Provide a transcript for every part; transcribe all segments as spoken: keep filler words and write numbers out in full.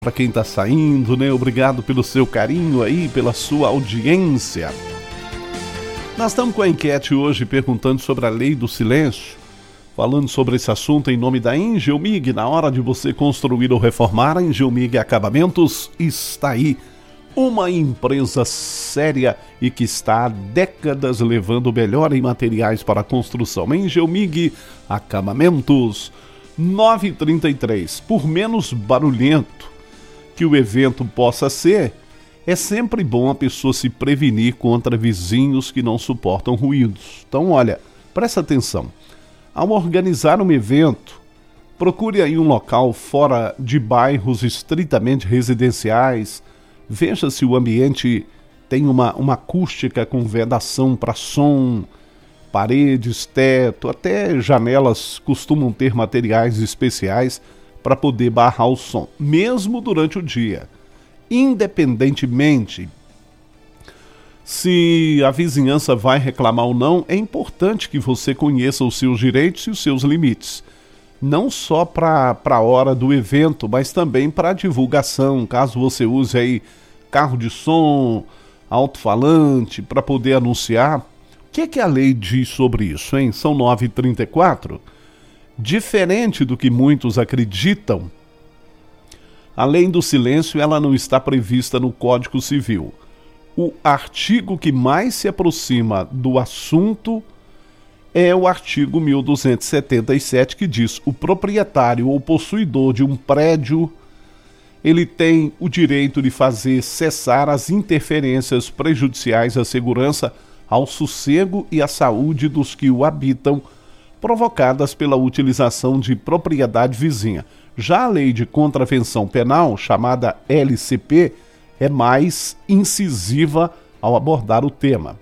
Para quem está saindo, né? Obrigado pelo seu carinho aí, pela sua audiência. Nós estamos com a enquete hoje perguntando sobre a lei do silêncio, falando sobre esse assunto em nome da Engelmig. Na hora de você construir ou reformar, a Engelmig Acabamentos está aí. Uma empresa séria e que está há décadas levando o melhor em materiais para a construção. Engelmig Acabamentos. nove e trinta e três. Por menos barulhento que o evento possa ser, é sempre bom a pessoa se prevenir contra vizinhos que não suportam ruídos. Então, olha, presta atenção. Ao organizar um evento, procure aí um local fora de bairros estritamente residenciais. Veja se o ambiente tem uma, uma acústica com vedação para som, paredes, teto, até janelas costumam ter materiais especiais para poder barrar o som, mesmo durante o dia. Independentemente se a vizinhança vai reclamar ou não, é importante que você conheça os seus direitos e os seus limites. Não só para a hora do evento, mas também para a divulgação, caso você use aí carro de som, alto-falante, para poder anunciar. O que é que a lei diz sobre isso, hein? São nove e trinta e quatro. Diferente do que muitos acreditam, a lei do silêncio ela não está prevista no Código Civil. O artigo que mais se aproxima do assunto é o artigo mil duzentos e setenta e sete, que diz: o proprietário ou possuidor de um prédio, ele tem o direito de fazer cessar as interferências prejudiciais à segurança, ao sossego e à saúde dos que o habitam, provocadas pela utilização de propriedade vizinha. Já a lei de contravenção penal, chamada L C P, é mais incisiva ao abordar o tema.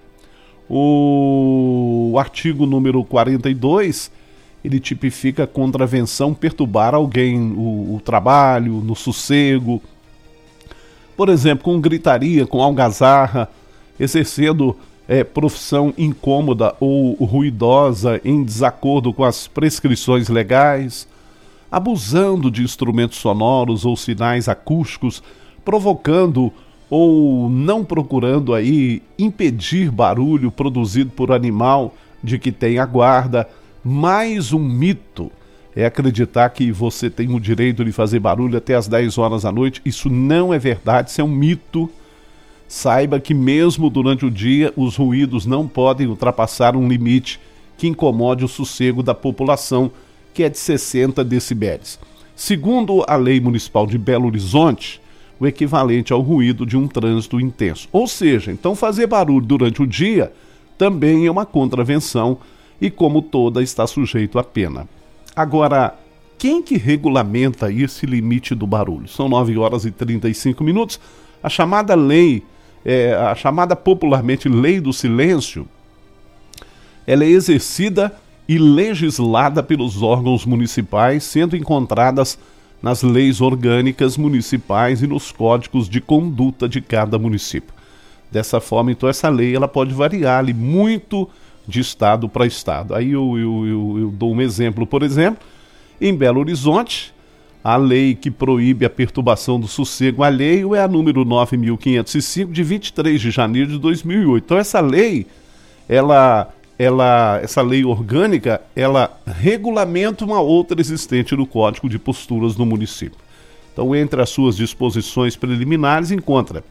O artigo número quarenta e dois, ele tipifica a contravenção perturbar alguém, o, o trabalho, no sossego, por exemplo, com gritaria, com algazarra, exercendo É, profissão incômoda ou ruidosa em desacordo com as prescrições legais, abusando de instrumentos sonoros ou sinais acústicos, provocando ou não procurando aí impedir barulho produzido por animal de que tem a guarda. Mais um mito é acreditar que você tem o direito de fazer barulho até as dez horas da noite. Isso não é verdade, isso é um mito. Saiba que mesmo durante o dia, os ruídos não podem ultrapassar um limite que incomode o sossego da população, que é de sessenta decibéis. Segundo a Lei Municipal de Belo Horizonte, o equivalente ao ruído de um trânsito intenso. Ou seja, então fazer barulho durante o dia também é uma contravenção e, como toda, está sujeito a pena. Agora, quem que regulamenta esse limite do barulho? São nove horas e trinta e cinco minutos. A chamada lei É, a chamada popularmente Lei do Silêncio, ela é exercida e legislada pelos órgãos municipais, sendo encontradas nas leis orgânicas municipais e nos códigos de conduta de cada município. Dessa forma, então, essa lei ela pode variar ali, muito de estado para estado. Aí eu, eu, eu, eu dou um exemplo, por exemplo, em Belo Horizonte, a lei que proíbe a perturbação do sossego alheio é a número nove mil quinhentos e cinco, de vinte e três de janeiro de dois mil e oito. Então essa lei, ela, ela, essa lei orgânica, ela regulamenta uma outra existente no Código de Posturas do município. Então, entre as suas disposições preliminares, encontra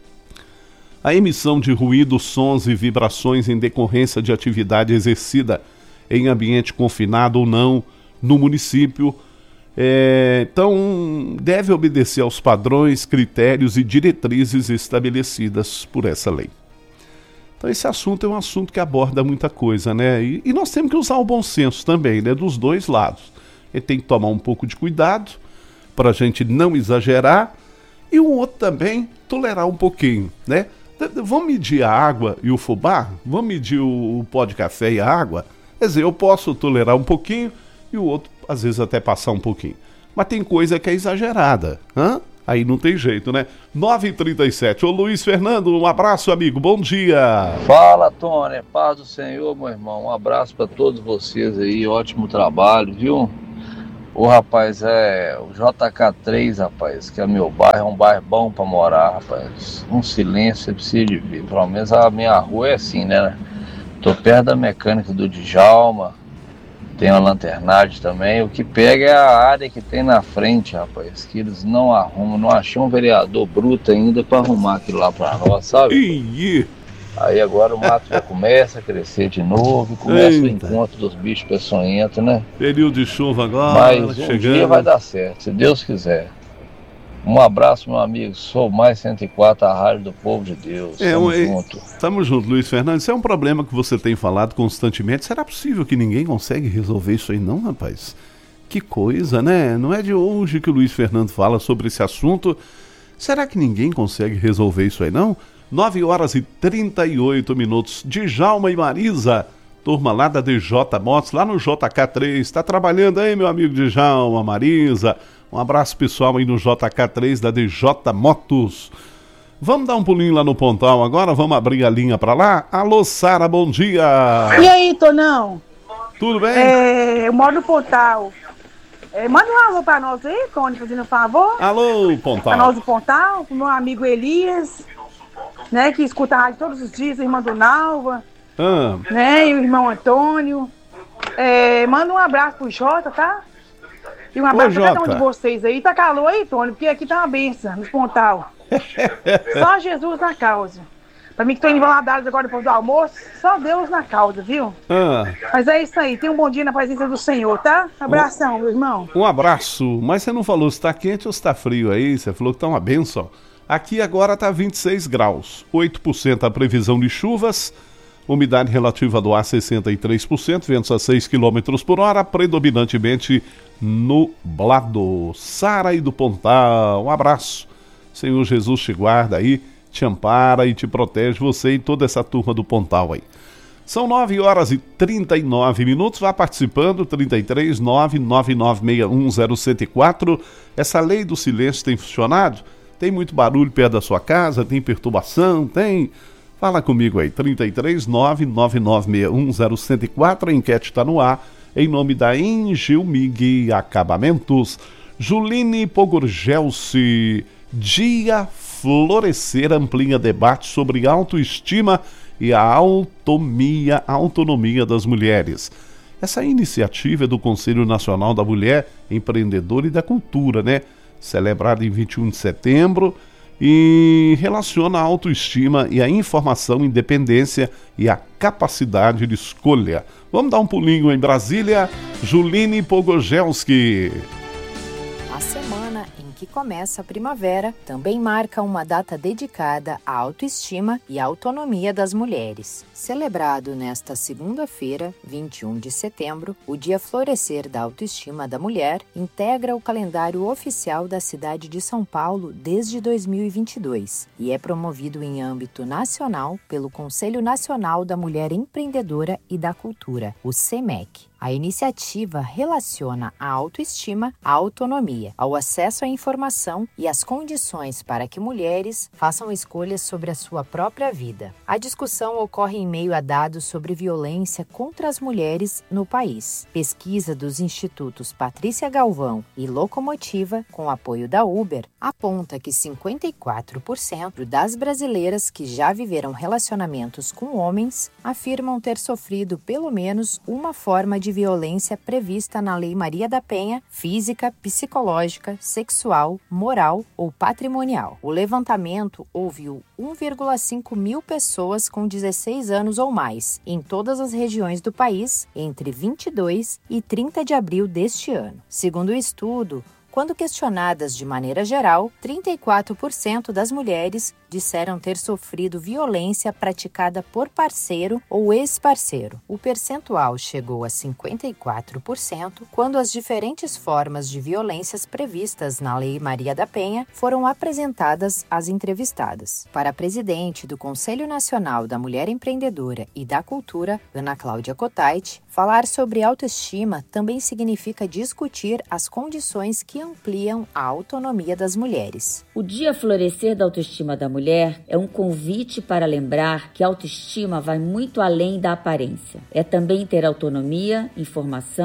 a emissão de ruídos, sons e vibrações em decorrência de atividade exercida em ambiente confinado ou não no município. É, então, deve obedecer aos padrões, critérios e diretrizes estabelecidas por essa lei. Então, esse assunto é um assunto que aborda muita coisa, né? E, e nós temos que usar o bom senso também, né? Dos dois lados. Ele tem que tomar um pouco de cuidado para a gente não exagerar e o outro também tolerar um pouquinho, né? Vamos medir a água e o fubá? Vamos medir o, o pó de café e a água? Quer dizer, eu posso tolerar um pouquinho e o outro, às vezes, até passar um pouquinho. Mas tem coisa que é exagerada. Hã? Aí não tem jeito, né? nove e trinta e sete. Ô Luiz Fernando, um abraço, amigo. Bom dia. Fala, Tony. Paz do Senhor, meu irmão. Um abraço para todos vocês aí. Ótimo trabalho, viu? Ô rapaz, é o J K três, rapaz, que é meu bairro, é um bairro bom pra morar, rapaz. Um silêncio, você precisa de ver. Pelo menos a minha rua é assim, né? Tô perto da mecânica do Djalma, tem uma lanternagem também. O que pega é a área que tem na frente, rapaz, que eles não arrumam, não acham um vereador bruto ainda pra arrumar aquilo lá pra nós, sabe? Ih, Aí agora o mato já começa a crescer de novo, começa Eita. o encontro dos bichos peçonhentos, né? período de chuva agora, Mas um chegando. dia vai dar certo, se Deus quiser. Um abraço, meu amigo. Sou mais cento e quatro, a rádio do povo de Deus. É, Tamo um, junto. Tamo junto, Luiz Fernando. Isso é um problema que você tem falado constantemente. Será possível que ninguém consegue resolver isso aí não, rapaz? Que coisa, né? Não é de hoje que o Luiz Fernando fala sobre esse assunto. Será que ninguém consegue resolver isso aí não? nove horas e trinta e oito minutos. Djalma e Marisa, turma lá da D J Motos, lá no J K três. Tá trabalhando aí, meu amigo Djalma, Marisa. Um abraço pessoal aí no J K três da D J Motos. Vamos dar um pulinho lá no Pontal agora? Vamos abrir a linha pra lá? Alô, Sara, bom dia! E aí, Tonão? Tudo bem? É, eu moro no Pontal. É, manda um alô pra nós aí, Tony, fazendo um favor. Alô, Pra Pontal. nós do Pontal, pro meu amigo Elias, né, que escuta a rádio todos os dias, a irmã do Nalva, Ah, né, e o irmão Antônio. É, manda um abraço pro Jota, tá? E um abraço pra cada um Jota. de vocês aí. Tá calor aí, Tony, porque aqui tá uma benção, no Pontal. Só Jesus na causa. Pra mim que tô indo em Valadares agora depois do almoço, só Deus na causa, viu? ah, Mas é isso aí, tenha um bom dia na presença do Senhor, tá? Abração, meu irmão. um abraço. Mas você não falou se tá quente ou se tá frio aí? Você falou que tá uma benção. Aqui agora tá vinte e seis graus, oito por cento a previsão de chuvas, umidade relativa do ar sessenta e três por cento, ventos a seis quilômetros por hora, predominantemente nublado. Sara e do Pontal, um abraço. Senhor Jesus te guarda aí, te ampara e te protege, você e toda essa turma do Pontal aí. São nove horas e trinta e nove minutos, vá participando, trinta e três, nove nove nove seis um zero sete quatro. Essa lei do silêncio tem funcionado? Tem muito barulho perto da sua casa? Tem perturbação? Tem? Fala comigo aí, trinta e três, nove nove nove seis um zero sete quatro, a enquete está no ar, em nome da Engilmig Acabamentos. Juline Pogorgelsi, Dia Florescer amplia debate sobre autoestima e a autonomia, autonomia das mulheres. Essa iniciativa é do Conselho Nacional da Mulher Empreendedora e da Cultura, né? Celebrada em vinte e um de setembro, e relaciona a autoestima e a informação, independência e a capacidade de escolha. Vamos dar um pulinho em Brasília. Juline Pogorzelski. A semana em que começa a primavera também marca uma data dedicada à autoestima e à autonomia das mulheres. Celebrado nesta segunda-feira, vinte e um de setembro, o Dia Florescer da Autoestima da Mulher integra o calendário oficial da cidade de São Paulo desde dois mil e vinte e dois e é promovido em âmbito nacional pelo Conselho Nacional da Mulher Empreendedora e da Cultura, o CEMEC. A iniciativa relaciona a autoestima à autonomia, ao acesso à informação e às condições para que mulheres façam escolhas sobre a sua própria vida. A discussão ocorre em meio a dados sobre violência contra as mulheres no país. Pesquisa dos institutos Patrícia Galvão e Locomotiva, com apoio da Uber, aponta que cinquenta e quatro por cento das brasileiras que já viveram relacionamentos com homens afirmam ter sofrido pelo menos uma forma de violência prevista na Lei Maria da Penha, física, psicológica, sexual, moral ou patrimonial. O levantamento ouviu um vírgula cinco mil pessoas com dezesseis anos ou mais, em todas as regiões do país, entre vinte e dois e trinta de abril deste ano. Segundo o estudo, quando questionadas de maneira geral, trinta e quatro por cento das mulheres disseram ter sofrido violência praticada por parceiro ou ex-parceiro. O percentual chegou a cinquenta e quatro por cento quando as diferentes formas de violências previstas na Lei Maria da Penha foram apresentadas às entrevistadas. Para a presidente do Conselho Nacional da Mulher Empreendedora e da Cultura, Ana Cláudia Cotait, falar sobre autoestima também significa discutir as condições que ampliam a autonomia das mulheres. O Dia Florescer da Autoestima da Mulher é um convite para lembrar que a autoestima vai muito além da aparência. É também ter autonomia, informação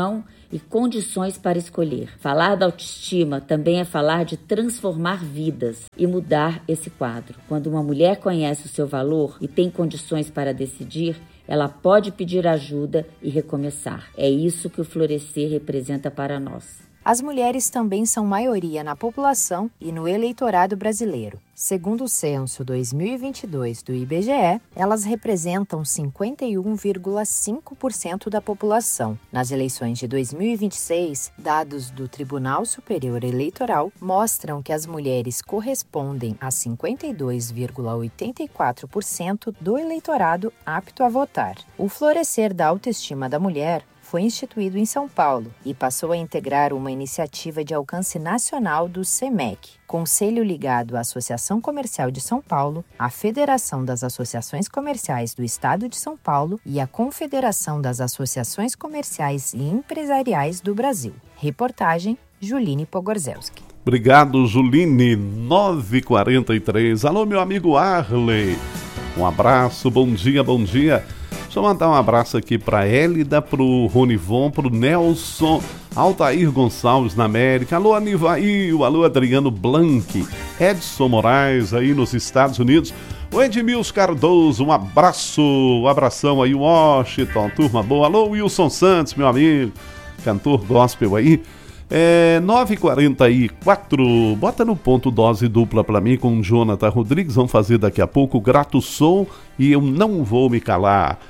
e condições para escolher. Falar da autoestima também é falar de transformar vidas e mudar esse quadro. Quando uma mulher conhece o seu valor e tem condições para decidir, ela pode pedir ajuda e recomeçar. É isso que o Florescer representa para nós. As mulheres também são maioria na população e no eleitorado brasileiro. Segundo o censo dois mil e vinte e dois do I B G E, elas representam cinquenta e um vírgula cinco por cento da população. Nas eleições de dois mil e vinte e seis, dados do Tribunal Superior Eleitoral mostram que as mulheres correspondem a cinquenta e dois vírgula oitenta e quatro por cento do eleitorado apto a votar. O Florescer da Autoestima da Mulher foi instituído em São Paulo e passou a integrar uma iniciativa de alcance nacional do SEMEC, conselho ligado à Associação Comercial de São Paulo, à Federação das Associações Comerciais do Estado de São Paulo e à Confederação das Associações Comerciais e Empresariais do Brasil. Reportagem, Juline Pogorzelski. Obrigado, Juline. nove e quarenta e três. Alô, meu amigo Arley. Um abraço, bom dia, bom dia. Deixa eu mandar um abraço aqui para Hélida, pro Ronivon, pro Nelson, Altair Gonçalves na América, alô Anivail, alô Adriano Blanc, Edson Moraes aí nos Estados Unidos, o Edmilson Cardoso, um abraço, um abração aí, Washington, turma boa, alô Wilson Santos, meu amigo, cantor gospel aí. É, nove e quarenta e quatro, bota no ponto dose dupla pra mim com o Jonathan Rodrigues, vamos fazer daqui a pouco, Grato Sou e Eu Não Vou Me Calar.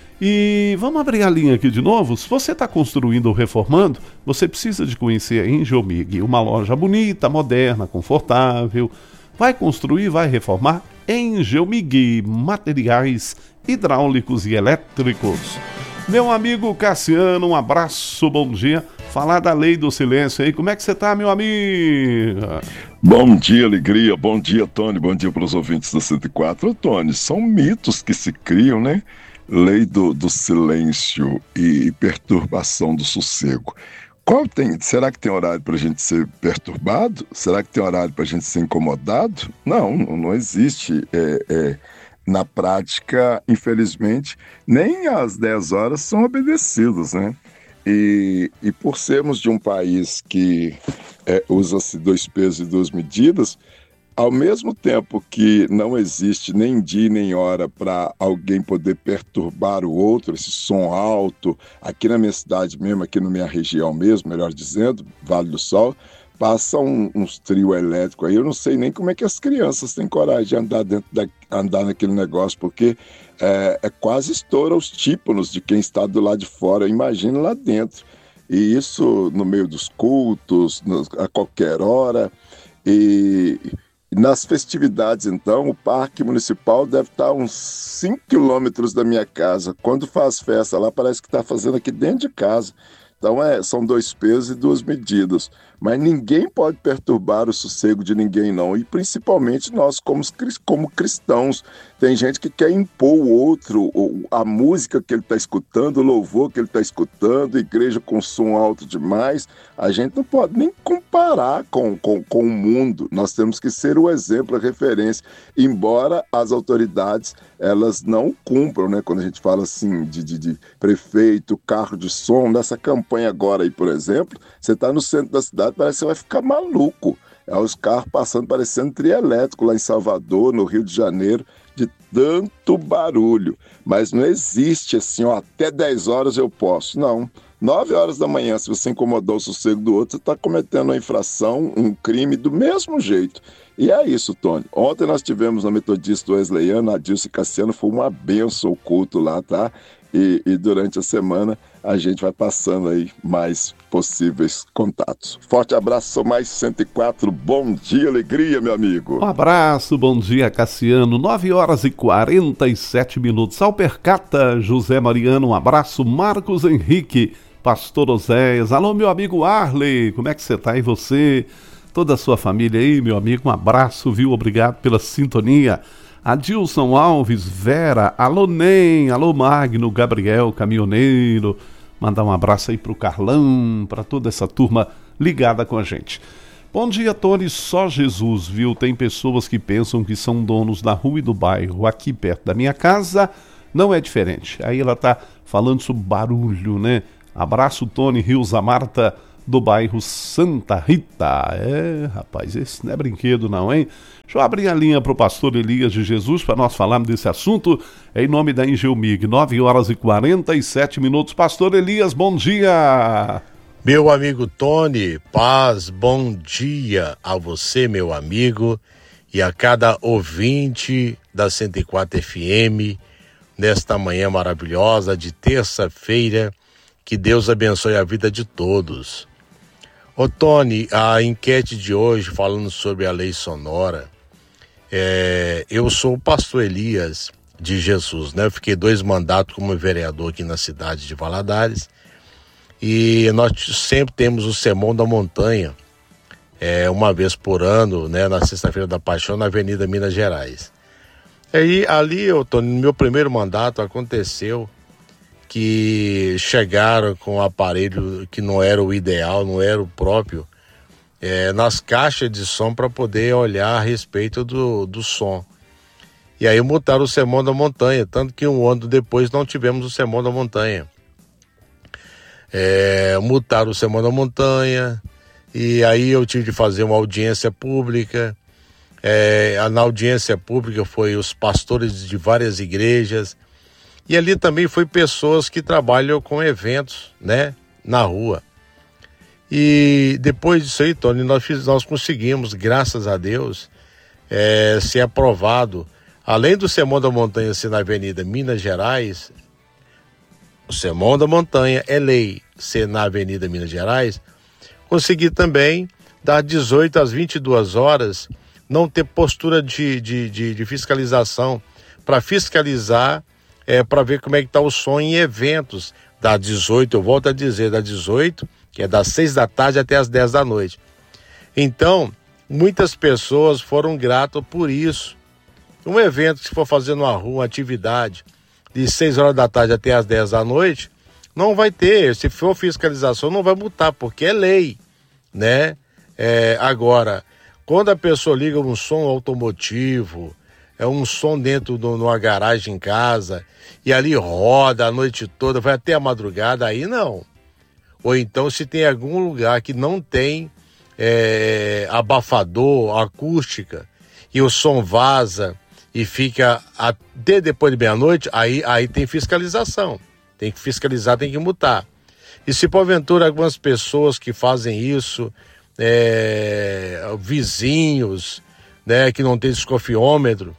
E vamos abrir a linha aqui de novo. Se você está construindo ou reformando, você precisa de conhecer a Engeomig, uma loja bonita, moderna, confortável. Vai construir, vai reformar? Engeomig, materiais hidráulicos e elétricos. Meu amigo Cassiano, um abraço, bom dia. Falar da lei do silêncio aí, como é que você tá, meu amigo? Bom dia, alegria, bom dia, Tony, bom dia para os ouvintes da cento e quatro. Ô, Tony, são mitos que se criam, né? Lei do, do silêncio e perturbação do sossego. Qual tem, será que tem horário para a gente ser perturbado? Será que tem horário para a gente ser incomodado? Não, não existe. É, é, na prática, infelizmente, nem às dez horas são obedecidos, né? E, e por sermos de um país que é, usa-se dois pesos e duas medidas, ao mesmo tempo que não existe nem dia nem hora para alguém poder perturbar o outro, esse som alto, aqui na minha cidade mesmo, aqui na minha região mesmo, melhor dizendo, Vale do Sol, passa um, uns trio elétrico aí, eu não sei nem como é que as crianças têm coragem de andar, dentro da, andar naquele negócio, porque é, é quase estoura os tímpanos de quem está do lado de fora, imagina lá dentro. E isso no meio dos cultos, no, a qualquer hora, e... nas festividades, então, o Parque Municipal deve estar a uns cinco quilômetros da minha casa. Quando faz festa lá, parece que está fazendo aqui dentro de casa. Então, é, são dois pesos e duas medidas. Mas ninguém pode perturbar o sossego de ninguém, não. E principalmente nós, como, como cristãos. Tem gente que quer impor o outro, a música que ele está escutando, o louvor que ele está escutando, igreja com som alto demais. A gente não pode nem comparar com, com, com o mundo. Nós temos que ser o exemplo, a referência. Embora as autoridades elas não cumpram, né? Quando a gente fala assim de, de, de prefeito, carro de som, nessa campanha agora aí, por exemplo, você está no centro da cidade, parece que você vai ficar maluco. É os carros passando parecendo trio elétrico lá em Salvador, no Rio de Janeiro, de tanto barulho. Mas não existe assim, ó, até dez horas eu posso. Não. nove horas da manhã, se você incomodou o sossego do outro, você está cometendo uma infração, um crime do mesmo jeito. E é isso, Tony. Ontem nós tivemos na Metodista Wesleyana, a Dilce Cassiano, foi uma benção o culto lá, tá? E, e durante a semana a gente vai passando aí mais possíveis contatos. Forte abraço, sou mais cento e quatro. Bom dia, alegria, meu amigo. Um abraço, bom dia, Cassiano. nove horas e quarenta e sete minutos. Alpercata, José Mariano, um abraço. Marcos Henrique, Pastor Oséias. Alô, meu amigo Arley, como é que você tá? E você? Toda a sua família aí, meu amigo, um abraço, viu? Obrigado pela sintonia. Adilson Alves, Vera, alô Nem, alô Magno, Gabriel, caminhoneiro. Mandar um abraço aí pro Carlão, para toda essa turma ligada com a gente. Bom dia, Tony, só Jesus, viu? Tem pessoas que pensam que são donos da rua e do bairro. Aqui perto da minha casa não é diferente. Aí ela tá falando sobre barulho, né? Abraço, Tony Rios, a Marta do bairro Santa Rita. É, rapaz, esse não é brinquedo não, hein? Deixa eu abrir a linha para o pastor Elias de Jesus para nós falarmos desse assunto em nome da Engelmig. nove horas e quarenta e sete minutos. Pastor Elias, bom dia! Meu amigo Tony, paz, bom dia a você, meu amigo, e a cada ouvinte da cento e quatro F M, nesta manhã maravilhosa de terça-feira. Que Deus abençoe a vida de todos. Ô Tony, a enquete de hoje falando sobre a lei sonora, é, eu sou o pastor Elias de Jesus, né? Eu fiquei dois mandatos como vereador aqui na cidade de Valadares e nós sempre temos o Sermão da Montanha, é, uma vez por ano, né? Na Sexta-feira da Paixão, na Avenida Minas Gerais. E ali, ô Tony, no meu primeiro mandato aconteceu que chegaram com um aparelho que não era o ideal, não era o próprio, é, nas caixas de som para poder olhar a respeito do, do som. E aí mutaram o Sermão da Montanha, tanto que um ano depois não tivemos o Sermão da Montanha. É, mutaram o Sermão da Montanha, e aí eu tive de fazer uma audiência pública. É, na audiência pública foi os pastores de várias igrejas, e ali também foi pessoas que trabalham com eventos, né, na rua. E depois disso aí, Tony, nós, fiz, nós conseguimos, graças a Deus, é, ser aprovado, além do Sermão da Montanha ser na Avenida Minas Gerais, o Sermão da Montanha é lei ser na Avenida Minas Gerais, consegui também, das dezoito às vinte e duas horas, não ter postura de, de, de, de fiscalização, para fiscalizar, É, para ver como é que está o som em eventos das dezoito, eu volto a dizer, das dezoito, que é das seis da tarde até as dez da noite. Então, muitas pessoas foram gratas por isso. Um evento que se for fazer numa rua, uma atividade de seis horas da tarde até as dez da noite, não vai ter, se for fiscalização não vai multar, porque é lei, né? É, agora, quando a pessoa liga um som automotivo, é um som dentro de uma garagem em casa, e ali roda a noite toda, vai até a madrugada, aí não. Ou então se tem algum lugar que não tem é, abafador, acústica, e o som vaza e fica até depois de meia-noite, aí, aí tem fiscalização. Tem que fiscalizar, tem que multar. E se porventura algumas pessoas que fazem isso, é, vizinhos, né, que não tem desconfiômetro,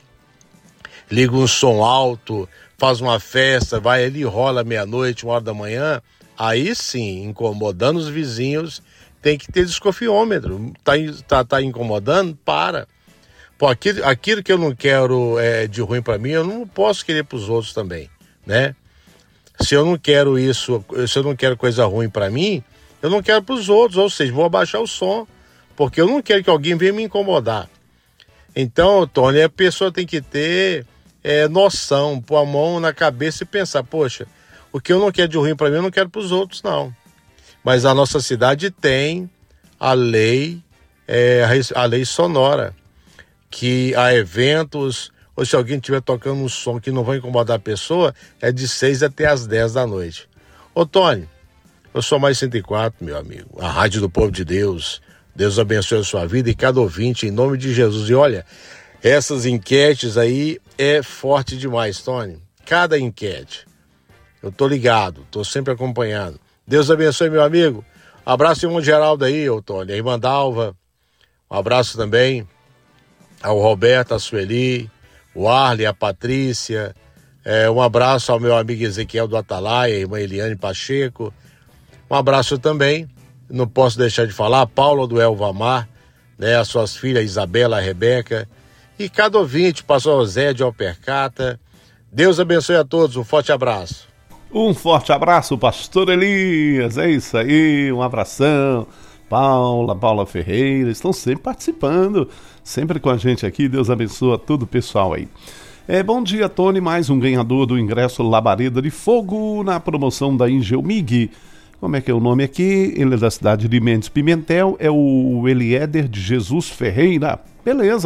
liga um som alto, faz uma festa, vai ali, rola meia-noite, uma hora da manhã, aí sim, incomodando os vizinhos, tem que ter desconfiômetro. Tá, tá, tá incomodando? Para. Pô, aquilo, aquilo que eu não quero é, de ruim para mim, eu não posso querer para os outros também, né? Se eu não quero isso, se eu não quero coisa ruim para mim, eu não quero para os outros, ou seja, vou abaixar o som, porque eu não quero que alguém venha me incomodar. Então, Tony, a pessoa tem que ter é, noção, pôr a mão na cabeça e pensar, poxa, o que eu não quero de ruim para mim, eu não quero para os outros, não. Mas a nossa cidade tem a lei, é, a lei sonora, que há eventos, ou se alguém estiver tocando um som que não vai incomodar a pessoa, é de seis até as dez da noite. Ô, Tony, eu sou mais cento e quatro, meu amigo, a Rádio do Povo de Deus. Deus abençoe a sua vida e cada ouvinte, em nome de Jesus. E olha, essas enquetes aí é forte demais, Tony. Cada enquete. Eu tô ligado, tô sempre acompanhando. Deus abençoe, meu amigo. Abraço, irmão Geraldo aí, ô Tony. A irmã Dalva. Um abraço também ao Roberto, a Sueli, o Arley, a Patrícia. É, um abraço ao meu amigo Ezequiel do Atalaia, a irmã Eliane Pacheco. Um abraço também, não posso deixar de falar, a Paula do Elvamar, né, as suas filhas Isabela, a Rebeca, e cada ouvinte, pastor José de Alpercata. Deus abençoe a todos, um forte abraço. Um forte abraço, pastor Elias, é isso aí, um abração. Paula, Paula Ferreira, estão sempre participando, sempre com a gente aqui. Deus abençoe a todo o pessoal aí. É, bom dia, Tony, mais um ganhador do ingresso Labareda de Fogo na promoção da Engelmig. Como é que é o nome aqui? Ele é da cidade de Mendes Pimentel, é o Eliéder de Jesus Ferreira. Beleza,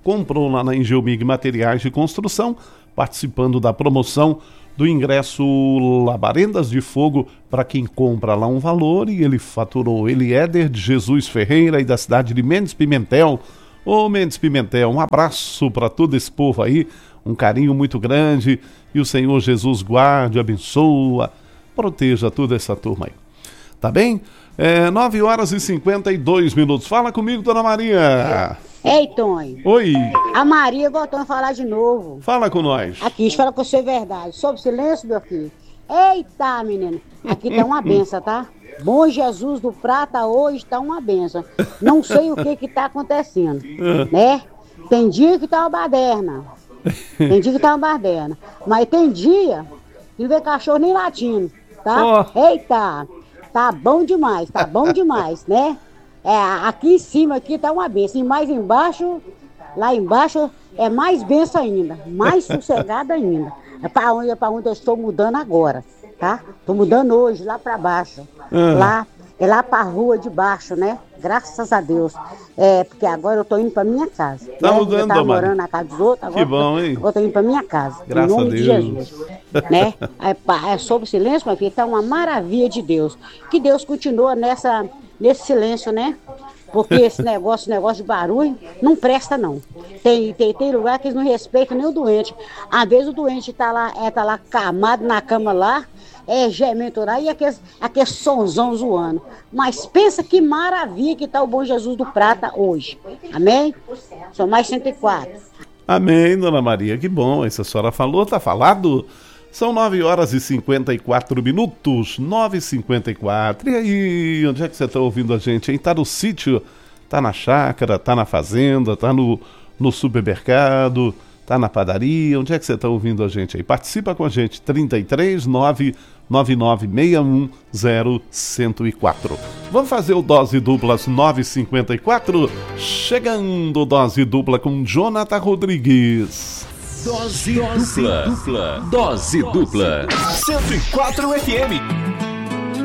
comprou lá na Engelmig Materiais de Construção, participando da promoção do ingresso Labaredas de Fogo para quem compra lá um valor, e ele faturou. Eliéder de Jesus Ferreira e da cidade de Mendes Pimentel. Ô Mendes Pimentel, um abraço para todo esse povo aí, um carinho muito grande, e o Senhor Jesus guarde, abençoa, proteja toda essa turma aí. Tá bem? É, nove horas e cinquenta e dois minutos. Fala comigo, dona Maria. Ei, Tony. Oi. A Maria voltou a falar de novo. Fala com nós. Aqui, deixa eu falar com você a verdade. Sob silêncio, meu filho. Eita, menina. Aqui tá uma benção, tá? Bom Jesus do Prata hoje tá uma benção. Não sei o que que tá acontecendo, né? Tem dia que tá uma baderna. Tem dia que tá uma baderna. Mas tem dia que não vê cachorro nem latindo, tá? Oh. Eita. Tá bom demais, tá bom demais, né? É, aqui em cima aqui tá uma benção, e mais embaixo, lá embaixo é mais benção ainda, mais sossegada ainda. É para onde, é para onde eu estou mudando agora, tá? Tô mudando hoje, lá para baixo, uhum. lá, é lá para a rua de baixo, né? Graças a Deus, é, porque agora eu tô indo para minha casa. Tá né? mudando, eu tava morando na casa dos outros, agora, que bom, hein? Agora eu tô indo para minha casa, graças em nome a Deus. de Jesus, né? É, é sob silêncio, meu filho, tá uma maravilha de Deus. Que Deus continua nessa... nesse silêncio, né? Porque esse negócio, negócio de barulho, não presta, não. Tem, tem, tem lugar que eles não respeitam nem o doente. Às vezes o doente tá lá, é, tá lá camado na cama lá, é gemendo lá, e aqueles, aqueles sonzão zoando. Mas pensa que maravilha que tá o Bom Jesus do Prata hoje. Amém? São mais cento e quatro. Amém, dona Maria, que bom. Essa senhora falou, tá falado. São nove horas e cinquenta e quatro minutos, nove e cinquenta e quatro. E aí, onde é que você está ouvindo a gente, hein? Tá no sítio, tá na chácara, tá na fazenda, tá no, no supermercado, tá na padaria. Onde é que você está ouvindo a gente aí? Participa com a gente, trinta e três, nove nove nove seis um zero um zero quatro. Vamos fazer o Dose Duplas nove e cinquenta e quatro? Chegando, Dose Dupla com Jonathan Rodrigues. Dose, Dose dupla. dupla. Dose dupla. cento e quatro F M.